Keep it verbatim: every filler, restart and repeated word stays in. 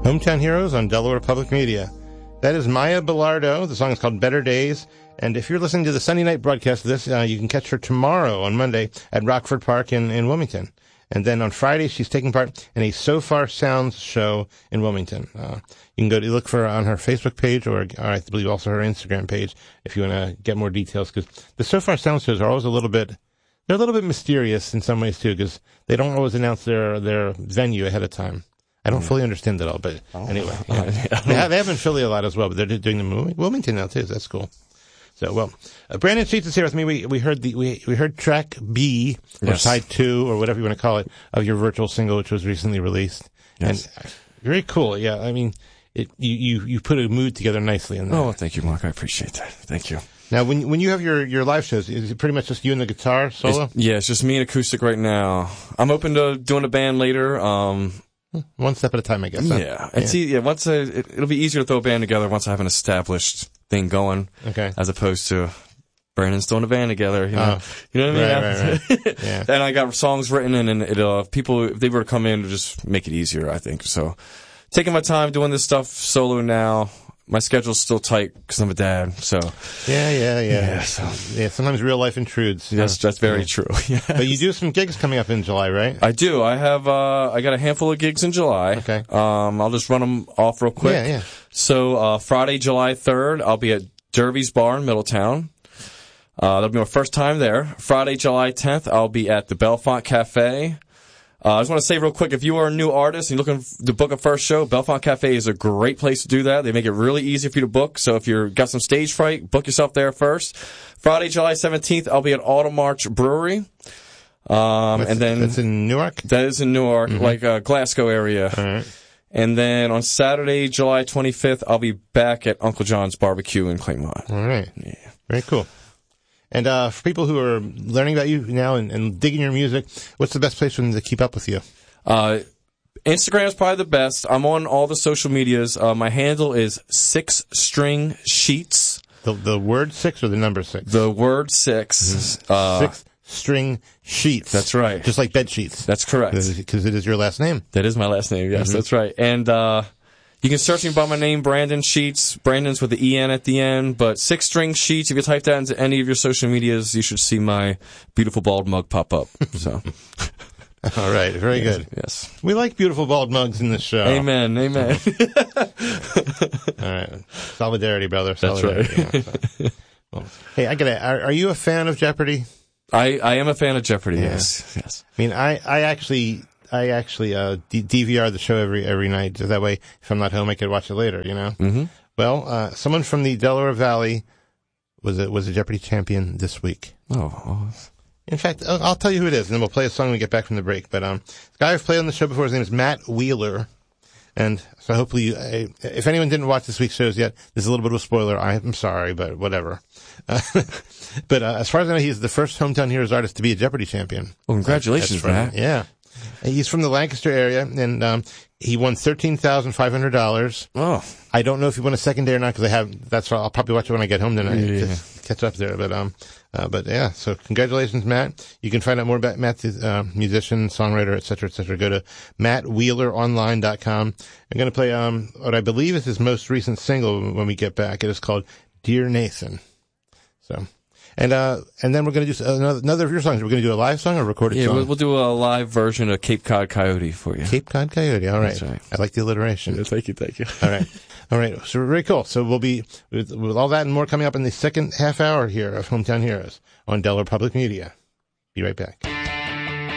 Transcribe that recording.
Hometown Heroes on Delaware Public Media. That is Maya Bilardo. The song is called Better Days. And if you're listening to the Sunday night broadcast of this, uh, you can catch her tomorrow on Monday at Rockford Park in, in Wilmington. And then on Friday, she's taking part in a So Far Sounds show in Wilmington. Uh, you can go to look for her on her Facebook page or, or I believe also her Instagram page if you want to get more details. Because the So Far Sounds shows are always a little bit, they're a little bit mysterious in some ways too, because they don't always announce their, their venue ahead of time. I don't fully understand it all, but anyway. Yeah. They, have, they have in Philly a lot as well, but they're doing them in Wilmington now too. So that's cool. So, well, uh, Brandon Sheets is here with me. We we heard the we we heard track B or yes. side two or whatever you want to call it of your virtual single, which was recently released. Yes. And uh, very cool. Yeah, I mean, it you, you you put a mood together nicely in there. Oh, thank you, Mark. I appreciate that. Thank you. Now, when when you have your, your live shows, is it pretty much just you and the guitar solo? It's, yeah, it's just me and acoustic right now. I'm open to doing a band later. Um, One step at a time, I guess. Huh? Yeah, and yeah. see, yeah, once I, it, it'll be easier to throw a band together once I have an established thing going. Okay. As opposed to Brandon's throwing a band together, you know, oh. you know what I mean? Right, right, right. Yeah. And I got songs written, and, and it, uh, people, if they were to come in, to just make it easier, I think. So, taking my time doing this stuff solo now. My schedule's still tight because I'm a dad, so. Yeah, yeah, yeah. Yeah, so. yeah sometimes real life intrudes. Yes, So. that's very yeah. true. Yes. But you do some gigs coming up in July, right? I do. I have, uh, I got a handful of gigs in July. Okay. Um, I'll just run them off real quick. Yeah, yeah. So, uh, Friday, July third, I'll be at Derby's Bar in Middletown. Uh, that'll be my first time there. Friday, July tenth, I'll be at the Bellefonte Cafe. Uh, I just want to say real quick, if you are a new artist and you're looking to book a first show, Bellefonte Cafe is a great place to do that. They make it really easy for you to book. So if you've got some stage fright, book yourself there first. Friday, July seventeenth, I'll be at Autumn March Brewery. Um, that's, and then. That's in Newark? That is in Newark, mm-hmm. like, uh, Glasgow area. All right. And then on Saturday, July twenty-fifth, I'll be back at Uncle John's Barbecue in Claymont. All right. Yeah. Very cool. And uh, for people who are learning about you now and, and digging your music, what's the best place for them to keep up with you? Uh, Instagram is probably the best. I'm on all the social medias. Uh, my handle is Six String Sheets. The the word six or the number six? The word six. Mm-hmm. Uh, six String Sheets. That's right. Just like bed sheets. That's correct. Because it is your last name. That is my last name, yes, mm-hmm. That's right. And uh, you can search me by my name, Brandon Sheets. Brandon's with the E N at the end. But Six String Sheets, if you type that into any of your social medias, you should see my beautiful bald mug pop up. So, all right. Very yes, good. Yes. We like beautiful bald mugs in this show. Amen. Amen. All right. Solidarity, brother. That's Solidarity. right. Yeah, so. Well, hey, I gotta, are, are you a fan of Jeopardy? I, I am a fan of Jeopardy, yeah. yes. Yes. I mean, I, I actually... I actually uh, D- DVR the show every every night. So that way, if I'm not home, I could watch it later. You know. Mm-hmm. Well, uh, someone from the Delaware Valley was a was a Jeopardy champion this week. Oh. oh. In fact, I'll, I'll tell you who it is, and then we'll play a song when we get back from the break. But um, the guy I've played on the show before, his name is Matt Wheeler, and so hopefully, you, uh, if anyone didn't watch this week's shows yet, this is a little bit of a spoiler. I'm sorry, but whatever. Uh, but uh, as far as I know, he's the first Hometown Heroes artist to be a Jeopardy champion. Well, congratulations, Matt. Yeah. He's from the Lancaster area, and um, he won thirteen thousand five hundred dollars. Oh, I don't know if he won a second day or not because I have. That's I'll probably watch it when I get home tonight. Yeah. Just catch up there, but um, uh, but yeah. So congratulations, Matt. You can find out more about Matt, the uh, musician, songwriter, et cetera, et cetera. Go to matt wheeler online dot com. I'm going to play um what I believe is his most recent single when we get back. It is called "Dear Nathan." So. And uh, and then we're going to do another, another of your songs. We're going to do a live song or a recorded yeah, song? Yeah, we'll, we'll do a live version of Cape Cod Coyote for you. Cape Cod Coyote, all right. That's right. I like the alliteration. Yeah, thank you, thank you. All right. All right. So very cool. So we'll be, with, with all that and more coming up in the second half hour here of Hometown Heroes on Delaware Public Media. Be right back.